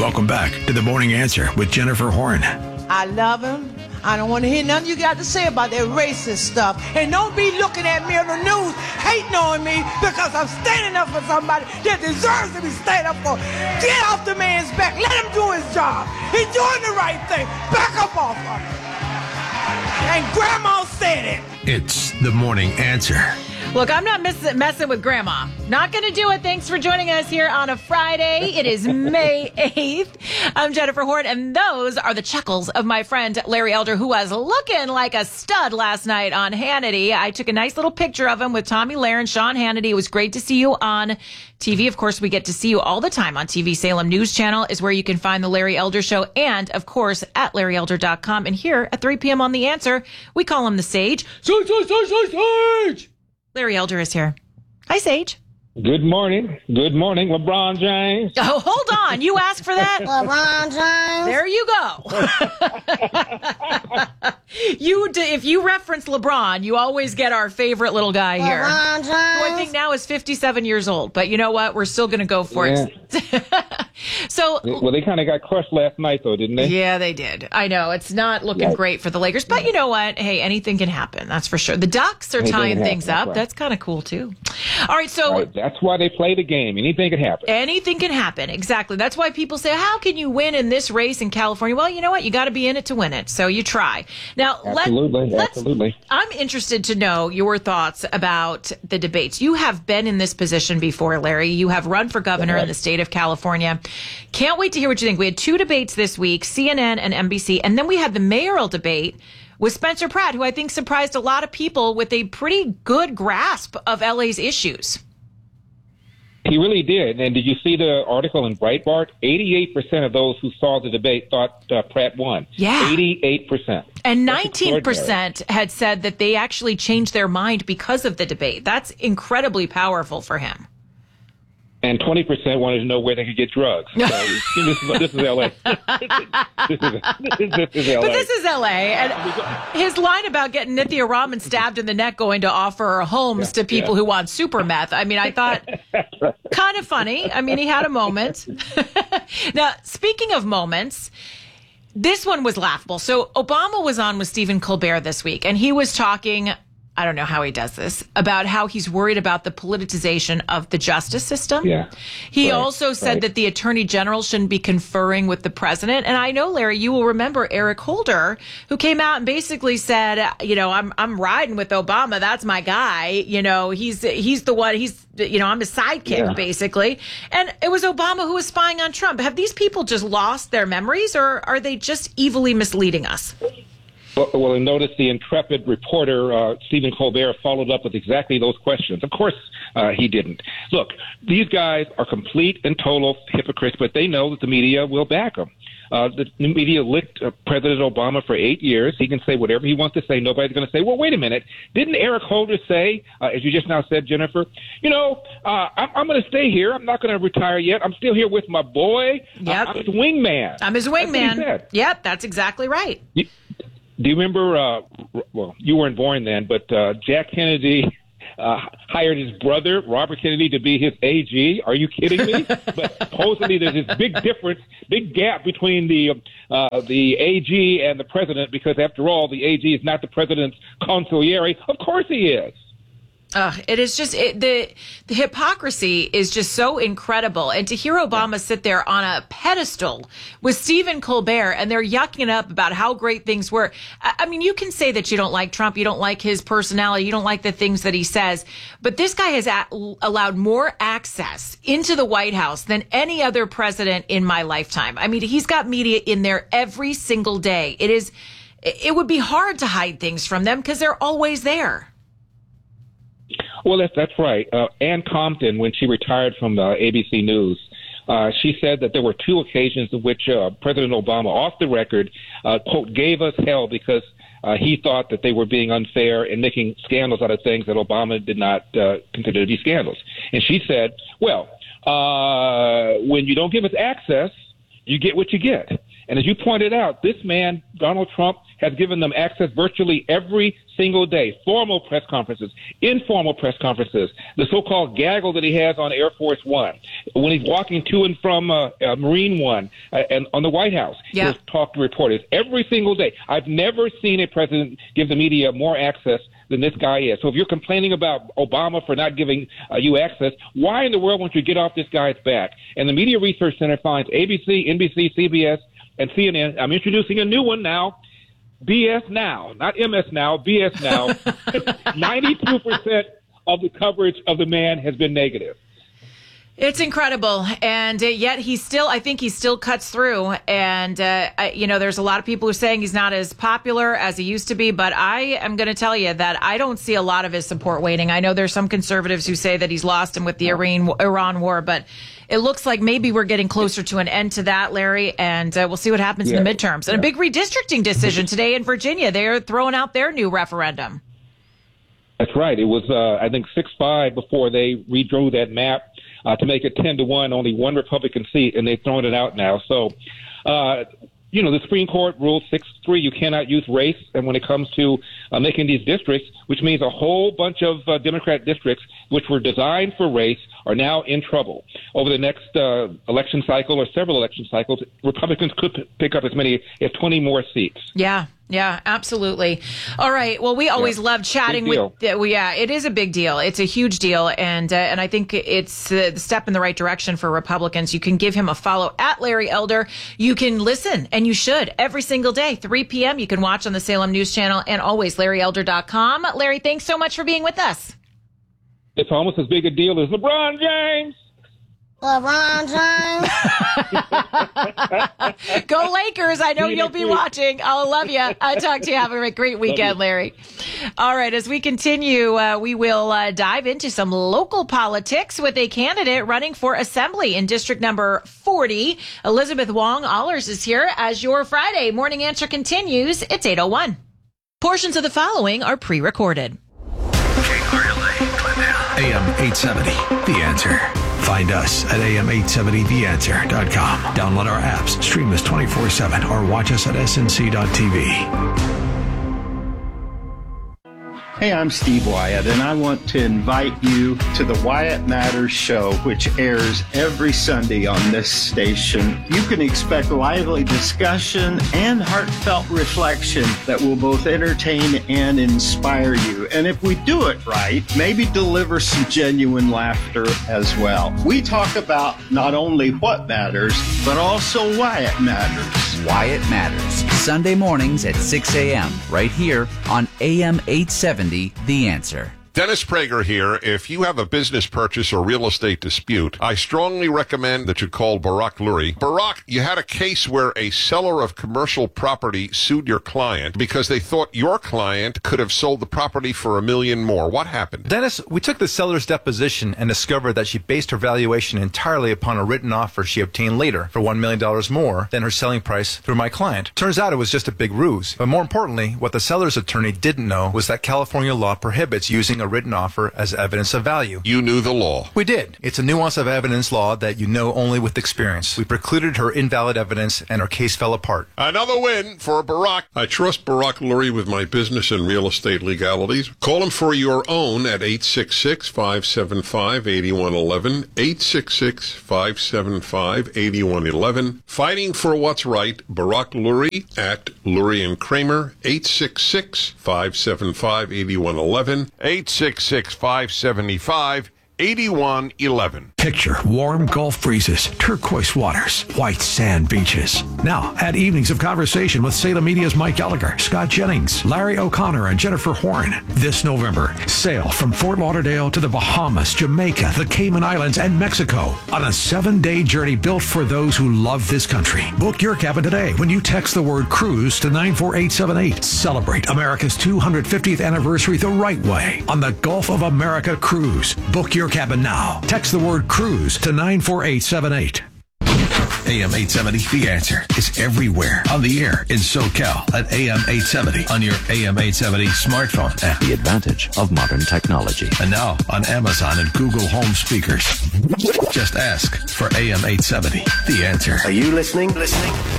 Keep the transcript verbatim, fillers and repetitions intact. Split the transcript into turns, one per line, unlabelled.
Welcome back to The Morning Answer with Jennifer Horn.
I love him. I don't want to hear nothing you got to say about that racist stuff. And don't be looking at me on the news, hating on me because I'm standing up for somebody that deserves to be stand up for. Get off the man's back. Let him do his job. He's doing the right thing. Back up off of him. And Grandma said it.
It's The Morning Answer.
Look, I'm not miss- messing with Grandma. Not going to do it. Thanks for joining us here on a Friday. It is May eighth. I'm Jennifer Horn, and those are the chuckles of my friend Larry Elder, who was looking like a stud last night on Hannity. I took a nice little picture of him with Tommy Lahren and Sean Hannity. It was great to see you on T V. Of course, we get to see you all the time on T V. Salem News Channel is where you can find the Larry Elder Show, and, of course, at larry elder dot com. And here at three p.m. on The Answer, we call him the Sage. Sage, Sage, Sage, Sage, Sage! Larry Elder is here. Hi, Sage.
Good morning. Good morning, LeBron James.
Oh, hold on. You asked for that?
LeBron James.
There you go. you, d- if you reference LeBron, you always get our favorite little guy here.
LeBron James.
Who I think now is fifty-seven years old. But you know what? We're still going to go for
Yeah.
it. So,
Well, they kind of got crushed last night, though, didn't they?
yeah, they did. I know. It's not looking
Yeah.
great for the Lakers. But you know what? Hey, anything can happen. That's for sure. The Ducks are
Anything
tying
can
things
happen.
up.
That's right.
That's kind of cool, too. All right. So,
Right. That's why they play the game. Anything can happen.
anything can happen. Exactly. That's why people say, how can you win in this race in California? Well, you know what? You got to be in it to win it. So you try. Now,
Absolutely.
let, let's,
Absolutely.
I'm interested to know your thoughts about the debates. You have been in this position before, Larry. You have run for governor in the state of California. Can't wait to hear what you think. We had two debates this week, C N N and N B C, and then we had the mayoral debate with Spencer Pratt, who I think surprised a lot of people with a pretty good grasp of L A's issues.
He really did. And did you see the article in Breitbart? eighty-eight percent of those who saw the debate thought uh, Pratt won.
Yeah.
eighty-eight percent.
And
That's
nineteen percent had said that they actually changed their mind because of the debate. That's incredibly powerful for him.
And twenty percent wanted to know where they could get drugs. So, this, is, this is L A. this, is, this is L A.
But this is L A, and his line about getting Nithya Raman stabbed in the neck going to offer homes
Yeah,
to people
yeah.
who want super meth. I mean, I thought kind of funny. I mean, he had a moment. Now, speaking of moments, this one was laughable. So Obama was on with Stephen Colbert this week, and he was talking, I don't know how he does this, about how he's worried about the politicization of the justice system.
Yeah.
He
Right,
also said
right.
that the attorney general shouldn't be conferring with the president. And I know, Larry, you will remember Eric Holder, who came out and basically said, you know, I'm I'm riding with Obama. That's my guy. You know, he's he's the one. He's, you know, I'm his sidekick,
Yeah.
basically. And it was Obama who was spying on Trump. Have these people just lost their memories, or are they just evilly misleading us?
Well, well, and notice the intrepid reporter, uh, Stephen Colbert, followed up with exactly those questions. Of course, uh, he didn't. Look, these guys are complete and total hypocrites, but they know that the media will back them. Uh, the media licked uh, President Obama for eight years. He can say whatever he wants to say. Nobody's going to say, well, wait a minute. Didn't Eric Holder say, uh, as you just now said, Jennifer, you know, uh, I'm, I'm going to stay here. I'm not going to retire yet. I'm still here with my boy.
Yep.
Uh, I'm his wingman.
I'm his
That's what he
wingman.
said.
Yep, that's exactly right.
You, do you remember, uh, well, you weren't born then, but uh, Jack Kennedy uh, hired his brother, Robert Kennedy, to be his A G. Are you kidding me? But supposedly there's this big difference, big gap between the uh, the A G and the president, because after all, the A G is not the president's consigliere. Of course he is.
Uh, it is just it, the the hypocrisy is just so incredible, and to hear Obama sit there on a pedestal with Stephen Colbert, and they're yucking it up about how great things were. I, I mean, you can say that you don't like Trump, you don't like his personality, you don't like the things that he says, but this guy has a- allowed more access into the White House than any other president in my lifetime. I mean, he's got media in there every single day. It is, it would be hard to hide things from them because they're always there.
Well, that's, that's right. Uh, Ann Compton, when she retired from uh, A B C News, uh, she said that there were two occasions in which uh, President Obama, off the record, uh, quote, gave us hell because uh, he thought that they were being unfair and making scandals out of things that Obama did not uh, consider to be scandals. And she said, well, uh, when you don't give us access, you get what you get. And as you pointed out, this man, Donald Trump, has given them access virtually every single day. Formal press conferences, informal press conferences, the so-called gaggle that he has on Air Force One, when he's walking to and from uh, uh, Marine One uh, and on the White House,
yeah.
he'll talk to reporters every single day. I've never seen a president give the media more access than this guy is. So if you're complaining about Obama for not giving uh, you access, why in the world won't you get off this guy's back? And the Media Research Center finds A B C, N B C, C B S, and C N N. I'm introducing a new one now. B S Now, not M S Now, B S Now. ninety-two percent of the coverage of the man has been negative.
It's incredible. And uh, yet he still, I think he still cuts through. And, uh, I, you know, there's a lot of people who are saying he's not as popular as he used to be. But I am going to tell you that I don't see a lot of his support waning. I know there's some conservatives who say that he's lost him with the Iran, Iran war, but it looks like maybe we're getting closer to an end to that, Larry, and uh, we'll see what happens yeah. in the midterms. And yeah. a big redistricting decision today in Virginia. They're throwing out their new referendum.
That's right. It was, uh, I think, six five before they redrew that map uh, to make it ten to one, only one Republican seat, and they've thrown it out now. So, uh, you know, the Supreme Court ruled six three, you cannot use race, and when it comes to uh, making these districts, which means a whole bunch of uh, Democrat districts which were designed for race are now in trouble. Over the next uh, election cycle or several election cycles, Republicans could p- pick up as many as twenty more seats.
Yeah. Yeah, absolutely. All right. Well, we always yeah. love chatting with. Uh, well, yeah, it is a big deal. It's a huge deal, and uh, and I think it's a step in the right direction for Republicans. You can give him a follow at Larry Elder. You can listen, and you should every single day, three p.m. You can watch on the Salem News Channel, and always Larry Elder dot com. Larry, thanks so much for being with us.
It's almost as big a deal as LeBron James.
LeBron
James. Go Lakers. I know you'll be watching. I'll love you. I'll talk to you. Have a great weekend, Larry. All right. As we continue, uh, we will uh, dive into some local politics with a candidate running for assembly in district number forty. Elizabeth Wong Allers is here as your Friday morning answer continues. It's eight oh one. Portions of the following are pre-recorded.
A M eight seventy, The Answer. Find us at A M eight seventy the answer dot com. Download our apps, stream us twenty-four seven, or watch us at S N C dot T V.
Hey, I'm Steve Wyatt, and I want to invite you to the Wyatt Matters Show, which airs every Sunday on this station. You can expect lively discussion and heartfelt reflection that will both entertain and inspire you. And if we do it right, maybe deliver some genuine laughter as well. We talk about not only what matters, but also why it matters.
Why It Matters, Sunday mornings at six a.m. right here on A M eight seventy, The Answer.
Dennis Prager here. If you have a business purchase or real estate dispute, I strongly recommend that you call Barak Lurie. Barak, you had a case where a seller of commercial property sued your client because they thought your client could have sold the property for a million more. What happened?
Dennis, we took the seller's deposition and discovered that she based her valuation entirely upon a written offer she obtained later for one million dollars more than her selling price through my client. Turns out it was just a big ruse. But more importantly, what the seller's attorney didn't know was that California law prohibits using a written offer as evidence of value.
You knew the law.
We did. It's a nuance of evidence law that you know only with experience. We precluded her invalid evidence and her case fell apart.
Another win for Barak. I trust Barak Lurie with my business and real estate legalities. Call him for your own at eight six six, five seven five, eight one one one, eight six six, five seven five, eight one one one. Fighting for what's right, Barak Lurie at Lurie and Kramer, eight six six, five seven five, eight one one one, eight six six, five seven five, eight one one one.
Picture warm Gulf breezes, turquoise waters, white sand beaches. Now, add evenings of conversation with Salem Media's Mike Gallagher, Scott Jennings, Larry O'Connor, and Jennifer Horn. This November, sail from Fort Lauderdale to the Bahamas, Jamaica, the Cayman Islands, and Mexico on a seven-day journey built for those who love this country. Book your cabin today when you text the word cruise to nine four eight seven eight. Celebrate America's two hundred fiftieth anniversary the right way on the Gulf of America Cruise. Book your cabin now. Text the word cruise to nine four eight seven eight. A M eight seventy, The Answer is everywhere on the air in SoCal at A M eight seventy on your A M eight seventy smartphone app.
The advantage of modern technology.
And now on Amazon and Google Home speakers. Just ask for A M eight seventy, The Answer.
Are you listening? Listening?